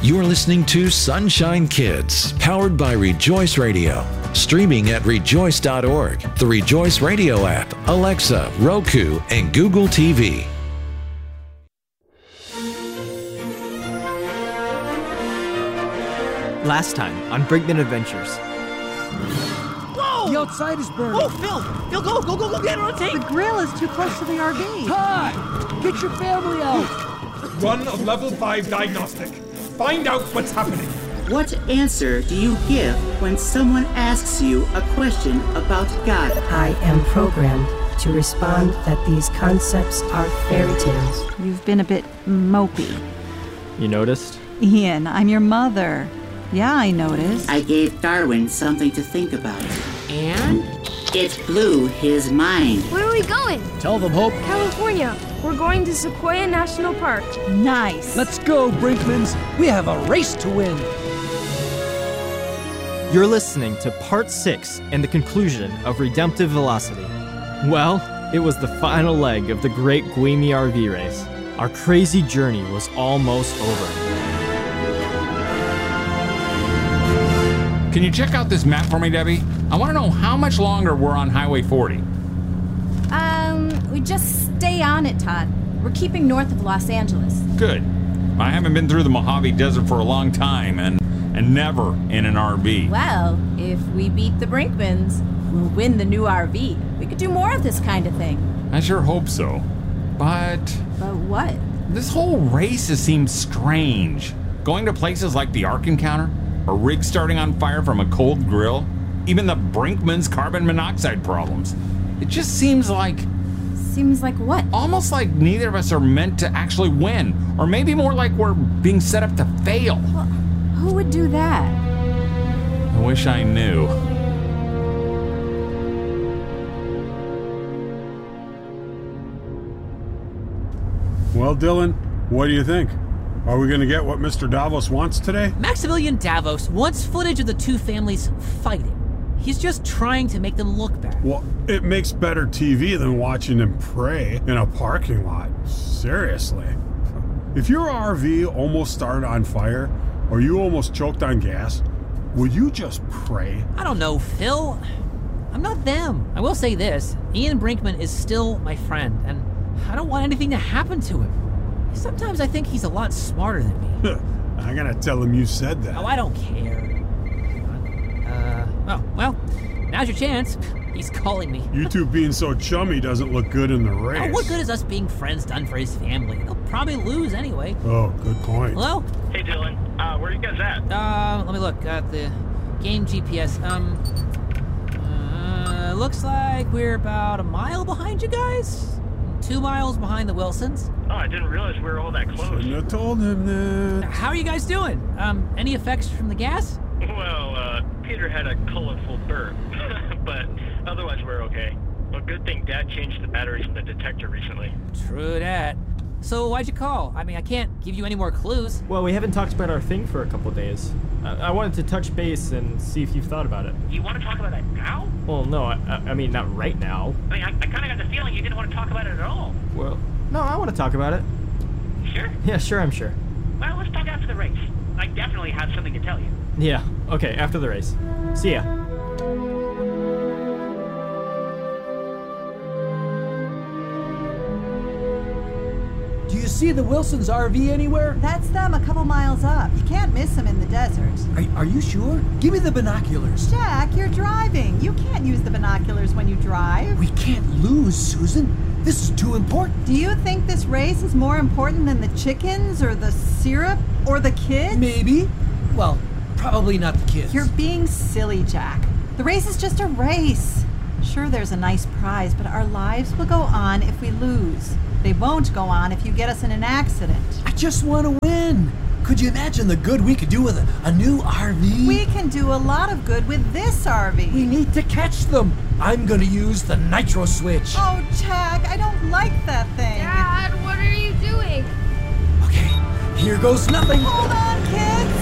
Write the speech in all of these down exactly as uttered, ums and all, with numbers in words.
You're listening to Sunshine Kids, powered by Rejoice Radio. Streaming at rejoice dot org, the Rejoice Radio app, Alexa, Roku, and Google T V. Last time on Brinkman Adventures. Whoa! The outside is burning. Oh, Phil! Phil, go, go, go, go, get it on tape! The grill is too close to the R V. Hi! Get your family out! Run a level five diagnostic. Find out what's happening. What answer do you give when someone asks you a question about God? I am programmed to respond that these concepts are fairy tales. You've been a bit mopey. You noticed? Ian, I'm your mother. Yeah, I noticed. I gave Darwin something to think about. And? It blew his mind. Where are we going? Tell them, Hope. California. We're going to Sequoia National Park. Nice. Let's go, Brinkmans. We have a race to win. You're listening to part six and the conclusion of Redemptive Velocity. Well, it was the final leg of the Great Guimi R V race. Our crazy journey was almost over. Can you check out this map for me, Debbie? I want to know how much longer we're on Highway forty. Um, we just stay on it, Todd. We're keeping north of Los Angeles. Good. I haven't been through the Mojave Desert for a long time, and and never in an R V. Well, if we beat the Brinkmans, we'll win the new R V. We could do more of this kind of thing. I sure hope so. But... But what? This whole race has seemed strange. Going to places like the Ark Encounter, a rig starting on fire from a cold grill, even the Brinkmans' carbon monoxide problems. It just seems like... Seems like what? Almost like neither of us are meant to actually win. Or maybe more like we're being set up to fail. Well, who would do that? I wish I knew. Well, Dylan, what do you think? Are we going to get what Mister Davos wants today? Maximilian Davos wants footage of the two families fighting. He's just trying to make them look better. Well, it makes better T V than watching them pray in a parking lot. Seriously. If your R V almost started on fire, or you almost choked on gas, would you just pray? I don't know, Phil. I'm not them. I will say this. Ian Brinkman is still my friend, and I don't want anything to happen to him. Sometimes I think he's a lot smarter than me. I'm gonna tell him you said that. Oh, I don't care. Uh, oh, well, now's your chance. He's calling me. You two being so chummy doesn't look good in the race. Oh, what good is us being friends done for his family? He'll probably lose anyway. Oh, good point. Hello? Hey, Dylan. Uh, where are you guys at? Uh, let me look at the game G P S. Um, uh, looks like we're about a mile behind you guys. Two miles behind the Wilsons. Oh, I didn't realize we were all that close. Shouldn't have told him that. How are you guys doing? Um, any effects from the gas? Well, uh, Peter had a colorful burp, but otherwise we're okay. Well, good thing Dad changed the batteries in the detector recently. True that. So why'd you call? I mean, I can't give you any more clues. Well, we haven't talked about our thing for a couple of days. I, I wanted to touch base and see if you've thought about it. You want to talk about that now? Well, no, I, I mean, not right now. I mean, I, I kind of got the feeling you didn't want to talk about it at all. Well, no, I want to talk about it. You sure? Yeah, sure, I'm sure. Well, let's talk after the race. I definitely have something to tell you. Yeah, okay, after the race. See ya. Do you see the Wilsons' R V anywhere? That's them a couple miles up. You can't miss them in the desert. Are, are you sure? Give me the binoculars. Jack, you're driving. You can't use the binoculars when you drive. We can't lose, Susan. This is too important. Do you think this race is more important than the chickens or the syrup or the kids? Maybe. Well, probably not the kids. You're being silly, Jack. The race is just a race. Sure, there's a nice prize, but our lives will go on if we lose. They won't go on if you get us in an accident. I just want to win. Could you imagine the good we could do with a, a new R V? We can do a lot of good with this R V. We need to catch them. I'm going to use the nitro switch. Oh, Jack, I don't like that thing. Dad, what are you doing? Okay, here goes nothing. Hold on, kids.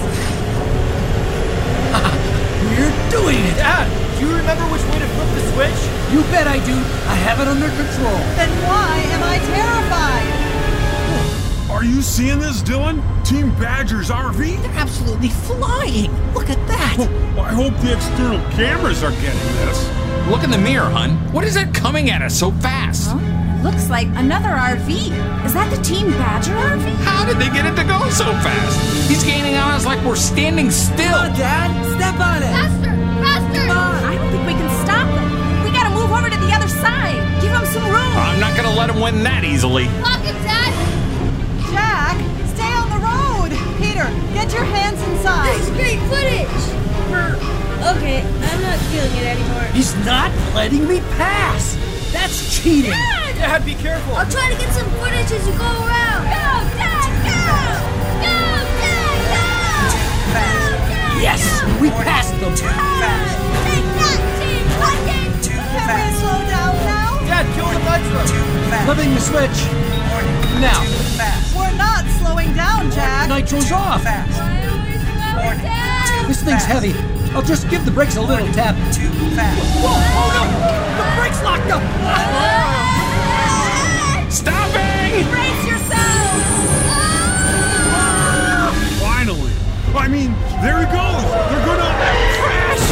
We're doing it. Dad, do you remember which way to flip the switch? You bet I do. I have it under control. Then why am I terrified? Are you seeing this, Dylan? Team Badger's R V? They're absolutely flying. Look at that. Oh, I hope the external cameras are getting this. Look in the mirror, hun. What is that coming at us so fast? Huh? Looks like another R V. Is that the Team Badger R V? How did they get it to go so fast? He's gaining on us like we're standing still. Come on, Dad. Step on it. Faster! Faster! Come on. I don't think we can stop them. We gotta move over to the other side. Give him some room. I'm not gonna let him win that easily. Lock him, Dad! Jack, stay on the road. Peter, get your hands inside. This is great footage! Okay, I'm not feeling it anymore. He's not letting me pass. That's cheating. Dad! Dad, be careful. I'll try to get some footage as you go around. Go, Dad, go! Go, Dad, go! Go, Dad, Yes, go! we passed them. Too fast. Take that, Team Rocket! Too Can we slow down now? Dad, kill the nitro. Flipping the switch. Now. We're not slowing down, Jack. Nitro's off. Why are we slowing down? This thing's heavy. I'll just give the brakes a little tap. Too fast. Whoa, oh no! The brakes locked up! Stopping! Brace yourselves! Finally. I mean, there he goes. They're gonna crash.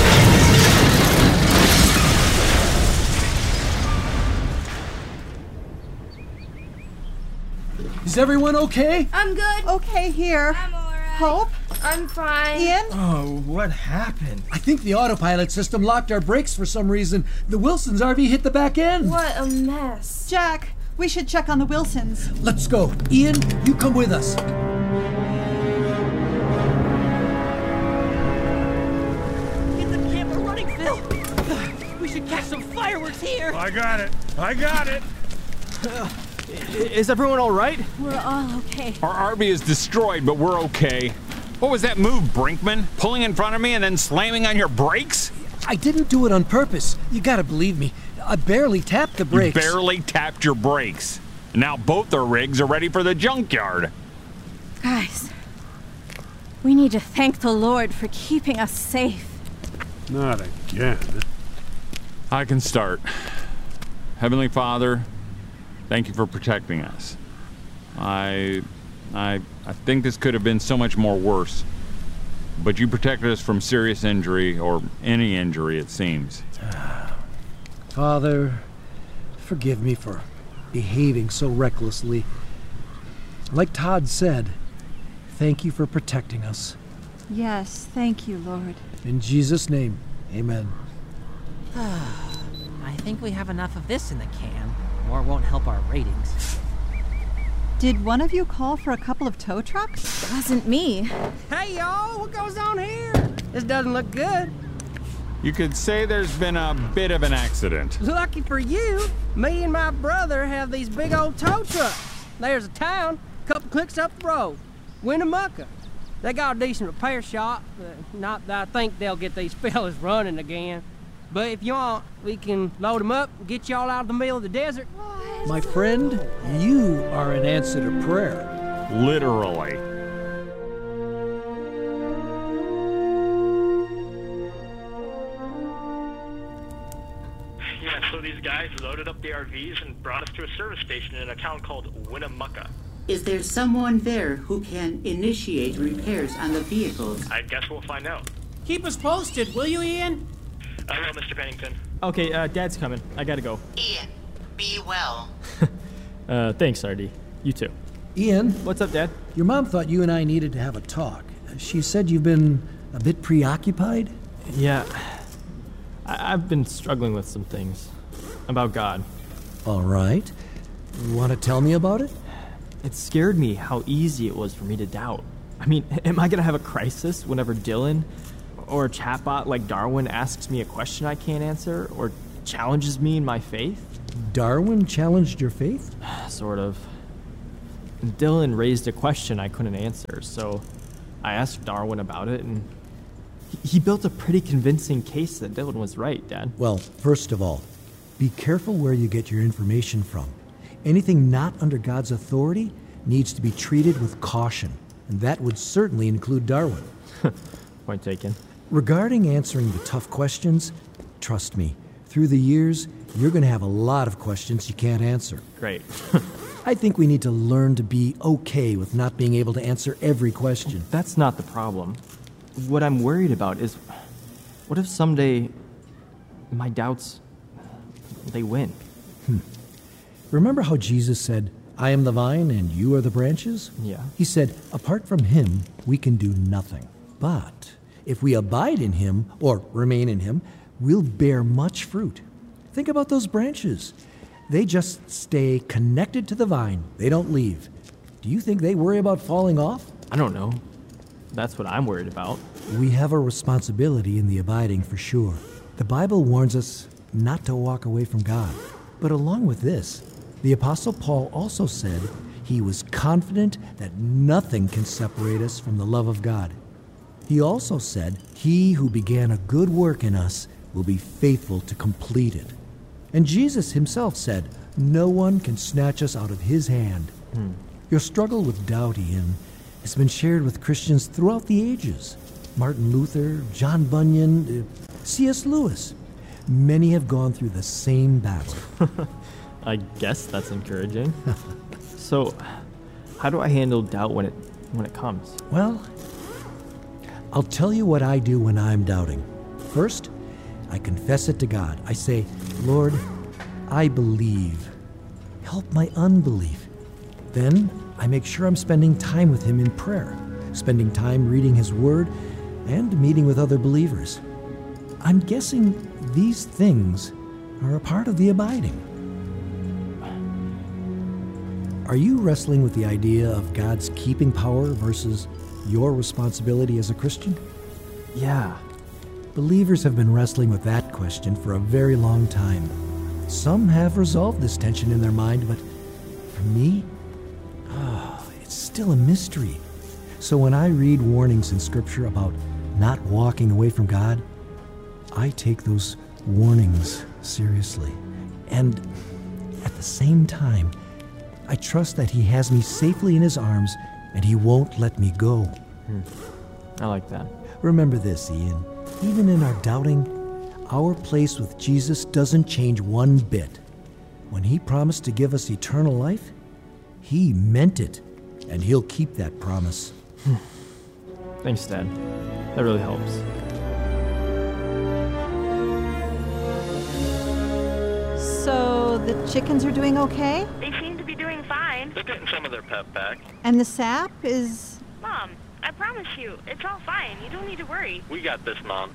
Is everyone okay? I'm good. Okay, here. I'm alright. Hope? I'm fine. Ian? Oh, what happened? I think the autopilot system locked our brakes for some reason. The Wilson's R V hit the back end. What a mess. Jack, we should check on the Wilsons. Let's go. Ian, you come with us. Get the camera running, Phil. We should catch some fireworks here. I got it. I got it. Uh, is everyone all right? We're all okay. Our R V is destroyed, but we're okay. What was that move, Brinkman? Pulling in front of me and then slamming on your brakes? I didn't do it on purpose. You gotta believe me. I barely tapped the brakes. You barely tapped your brakes. Now both our rigs are ready for the junkyard. Guys, we need to thank the Lord for keeping us safe. Not again. I can start. Heavenly Father, thank you for protecting us. I, I, I think this could have been so much more worse, but you protected us from serious injury, or any injury, it seems. Father, forgive me for behaving so recklessly. Like Todd said, thank you for protecting us. Yes, thank you, Lord. In Jesus' name, amen. I think we have enough of this in the can. More won't help our ratings. Did one of you call for a couple of tow trucks? It wasn't me. Hey, y'all, what goes on here? This doesn't look good. You could say there's been a bit of an accident. Lucky for you, me and my brother have these big old tow trucks. There's a town, a couple clicks up the road, Winnemucca. They got a decent repair shop, but not that I think they'll get these fellas running again. But if you want, we can load them up and get y'all out of the middle of the desert. My friend, you are an answer to prayer. Literally. Yeah, so these guys loaded up the R Vs and brought us to a service station in a town called Winnemucca. Is there someone there who can initiate repairs on the vehicles? I guess we'll find out. Keep us posted, will you, Ian? I will, Mister Pennington. Okay, uh, Dad's coming. I gotta go. Ian, be well. uh, thanks, R D. You too. Ian. What's up, Dad? Your mom thought you and I needed to have a talk. She said you've been a bit preoccupied? Yeah. I- I've been struggling with some things. About God. All right. You want to tell me about it? It scared me how easy it was for me to doubt. I mean, am I gonna have a crisis whenever Dylan or a chatbot like Darwin asks me a question I can't answer, or challenges me in my faith? Darwin challenged your faith? Sort of. Dylan raised a question I couldn't answer, so I asked Darwin about it, and he built a pretty convincing case that Dylan was right, Dad. Well, first of all, be careful where you get your information from. Anything not under God's authority needs to be treated with caution, and that would certainly include Darwin. Point taken. Regarding answering the tough questions, trust me, through the years, you're going to have a lot of questions you can't answer. Great. I think we need to learn to be okay with not being able to answer every question. That's not the problem. What I'm worried about is, what if someday my doubts, they win? Hmm. Remember how Jesus said, I am the vine and you are the branches? Yeah. He said, apart from him, we can do nothing. But if we abide in him, or remain in him, we'll bear much fruit. Think about those branches. They just stay connected to the vine. They don't leave. Do you think they worry about falling off? I don't know. That's what I'm worried about. We have a responsibility in the abiding for sure. The Bible warns us not to walk away from God. But along with this, the Apostle Paul also said he was confident that nothing can separate us from the love of God. He also said, he who began a good work in us will be faithful to complete it. And Jesus himself said, no one can snatch us out of his hand. Hmm. Your struggle with doubt, Ian, has been shared with Christians throughout the ages. Martin Luther, John Bunyan, uh, C S Lewis. Many have gone through the same battle. I guess that's encouraging. So, how do I handle doubt when it when it comes? Well, I'll tell you what I do when I'm doubting. First, I confess it to God. I say, Lord, I believe. Help my unbelief. Then I make sure I'm spending time with him in prayer, spending time reading his word, and meeting with other believers. I'm guessing these things are a part of the abiding. Are you wrestling with the idea of God's keeping power versus your responsibility as a Christian? Yeah. Believers have been wrestling with that question for a very long time. Some have resolved this tension in their mind, but for me, oh, it's still a mystery. So when I read warnings in Scripture about not walking away from God, I take those warnings seriously. And at the same time, I trust that he has me safely in his arms and he won't let me go. Hmm. I like that. Remember this, Ian. Even in our doubting, our place with Jesus doesn't change one bit. When he promised to give us eternal life, he meant it, and he'll keep that promise. Thanks, Dad. That really helps. So the chickens are doing okay? They seem to be doing fine. They're getting some of their pep back. And the sap is... Mom, I promise you, it's all fine. You don't need to worry. We got this, Mom.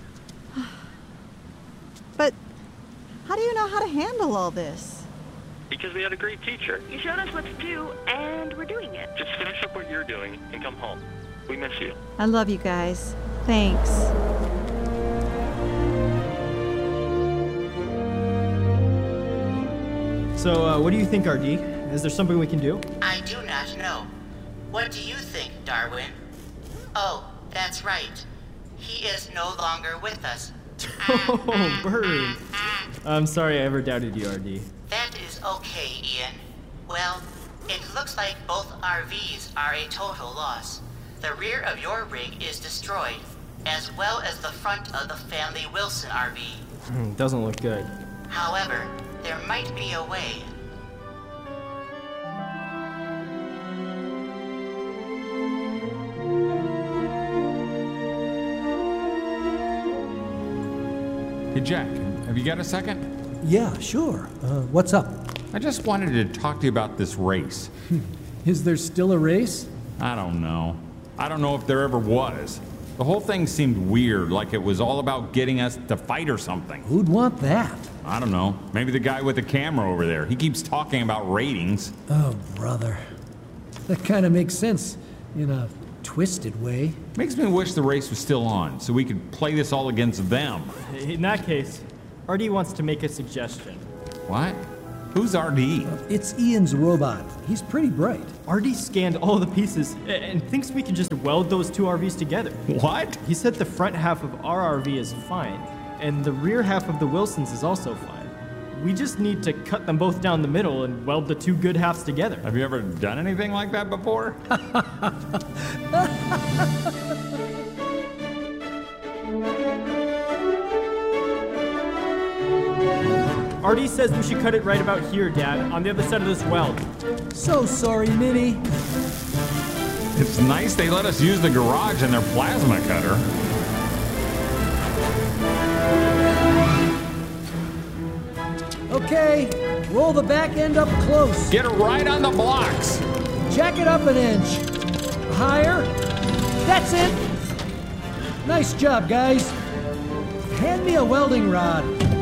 But how do you know how to handle all this? Because we had a great teacher. You showed us what to do, and we're doing it. Just finish up what you're doing and come home. We miss you. I love you guys. Thanks. So, uh, what do you think, R D? Is there something we can do? I do not know. What do you think, Darwin? Oh, that's right. He is no longer with us. Oh, Bird. I'm sorry I ever doubted you, R D. That is okay, Ian. Well, it looks like both R Vs are a total loss. The rear of your rig is destroyed, as well as the front of the family Wilson R V. Mm, doesn't look good. However, there might be a way. Hey, Jack, have you got a second? Yeah, sure. Uh, what's up? I just wanted to talk to you about this race. Is there still a race? I don't know. I don't know if there ever was. The whole thing seemed weird, like it was all about getting us to fight or something. Who'd want that? I don't know. Maybe the guy with the camera over there. He keeps talking about ratings. Oh, brother. That kind of makes sense in a twisted way. Makes me wish the race was still on, so we could play this all against them. In that case, R D wants to make a suggestion. What? Who's R D? Uh, it's Ian's robot. He's pretty bright. R D scanned all the pieces and thinks we can just weld those two R Vs together. What? He said the front half of our R V is fine, and the rear half of the Wilsons is also fine. We just need to cut them both down the middle and weld the two good halves together. Have you ever done anything like that before? R D says we should cut it right about here, Dad, on the other side of this weld. So sorry, Minnie. It's nice they let us use the garage in their plasma cutter. Okay, roll the back end up close. Get it right on the blocks. Jack it up an inch. Higher. That's it. Nice job, guys. Hand me a welding rod.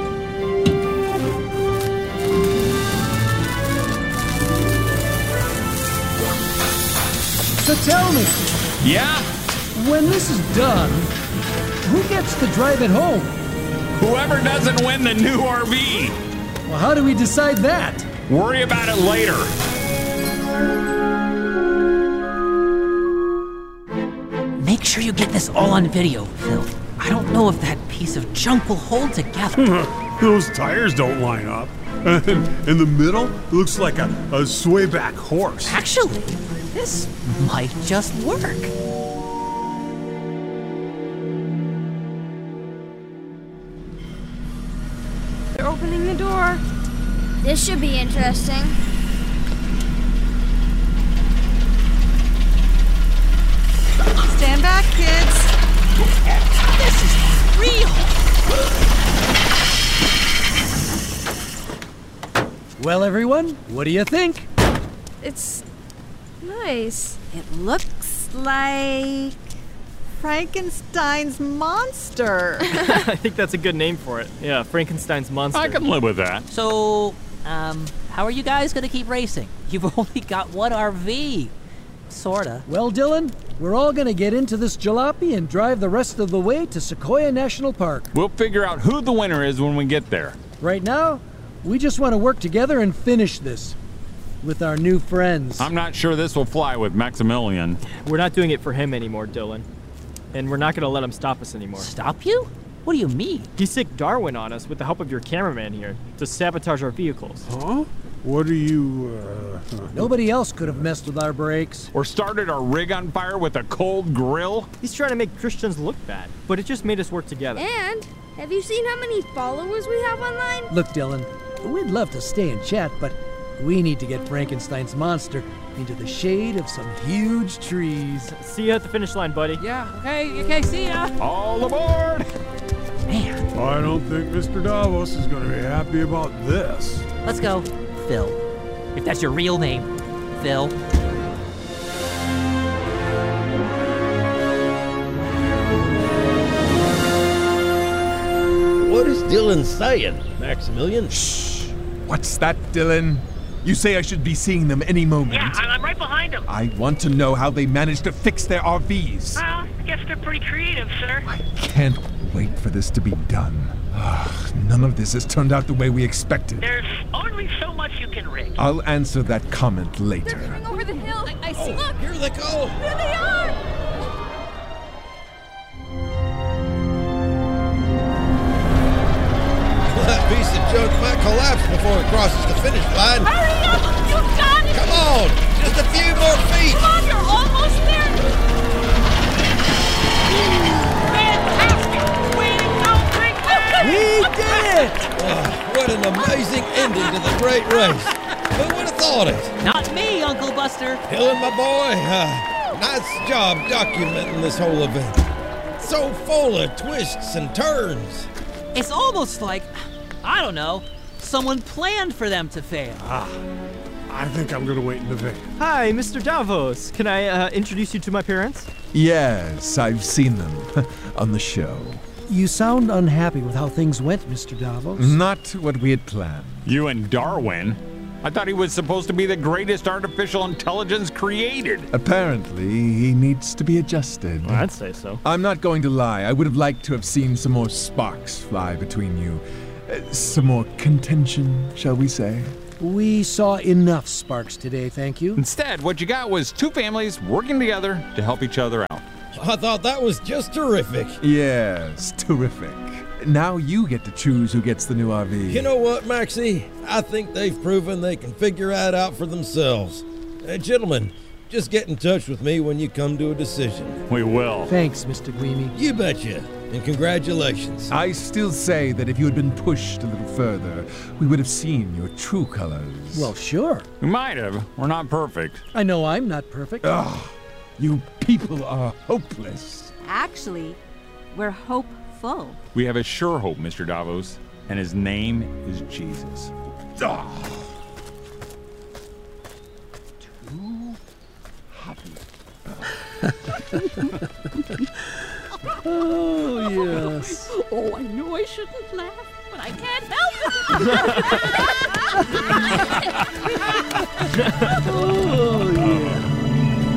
So tell me. Yeah? When this is done, who gets to drive it home? Whoever doesn't win the new R V. Well, how do we decide that? Worry about it later. Make sure you get this all on video, Phil. I don't know if that piece of junk will hold together. Those tires don't line up. In the middle, it looks like a, a swayback horse. Actually, this might just work. They're opening the door. This should be interesting. Stand back, kids. This is real. Well, everyone, what do you think? It's nice. It looks like Frankenstein's monster. I think that's a good name for it. Yeah, Frankenstein's monster. I can live with that. So, um, how are you guys gonna keep racing? You've only got one R V. Sorta. Well, Dylan, we're all gonna get into this jalopy and drive the rest of the way to Sequoia National Park. We'll figure out who the winner is when we get there. Right now, we just want to work together and finish this with our new friends. I'm not sure this will fly with Maximilian. We're not doing it for him anymore, Dylan. And we're not gonna let him stop us anymore. Stop you? What do you mean? He sicked Darwin on us with the help of your cameraman here to sabotage our vehicles. Huh? What are you, uh... Nobody else could have messed with our brakes. Or started our rig on fire with a cold grill. He's trying to make Christians look bad, but it just made us work together. And have you seen how many followers we have online? Look, Dylan, we'd love to stay and chat, but we need to get Frankenstein's monster into the shade of some huge trees. See you at the finish line, buddy. Yeah, okay, okay, see ya. All aboard! Man. I don't think Mister Davos is going to be happy about this. Let's go, Phil. If that's your real name, Phil. What is Dylan saying, Maximilian? Shh. What's that, Dylan? You say I should be seeing them any moment. Yeah, I'm right behind him. I want to know how they managed to fix their R Vs. Well, I guess they're pretty creative, sir. I can't wait for this to be done. Ugh, none of this has turned out the way we expected. There's only so much you can rig. I'll answer that comment later. They're coming over the hill. I, I see. Oh, Look. here they go. Here they are. That piece of junk might collapse before it crosses the finish line. Hurry up! You got it! Come on! Just a few more feet! Come on, you're almost there! Fantastic! We go Brinkman! We did it! Oh, what an amazing ending to the great race. Who would have thought it? Not me, Uncle Buster. Dylan, my boy, uh, nice job documenting this whole event. So full of twists and turns. It's almost like, I don't know, someone planned for them to fail. Ah, I think I'm going to wait in the van. Hi, Mister Davos. Can I uh, introduce you to my parents? Yes, I've seen them on the show. You sound unhappy with how things went, Mister Davos. Not what we had planned. You and Darwin? I thought he was supposed to be the greatest artificial intelligence created. Apparently, he needs to be adjusted. Well, I'd say so. I'm not going to lie. I would have liked to have seen some more sparks fly between you. Uh, some more contention, shall we say? We saw enough sparks today, thank you. Instead, what you got was two families working together to help each other out. I thought that was just terrific. Yes, terrific. Now you get to choose who gets the new R V. You know what, Maxie? I think they've proven they can figure that out for themselves. Uh, gentlemen, just get in touch with me when you come to a decision. We will. Thanks, Mister Gleamy. You betcha. and congratulations. I still say that if you had been pushed a little further, we would have seen your true colors. Well, sure. We might have. We're not perfect. I know I'm not perfect. Ugh, you people are hopeless. Actually, we're hopeful. We have a sure hope, Mister Davos, and his name is Jesus. Ugh. Too happy. Oh, yes. Oh, I know I shouldn't laugh, but I can't help it.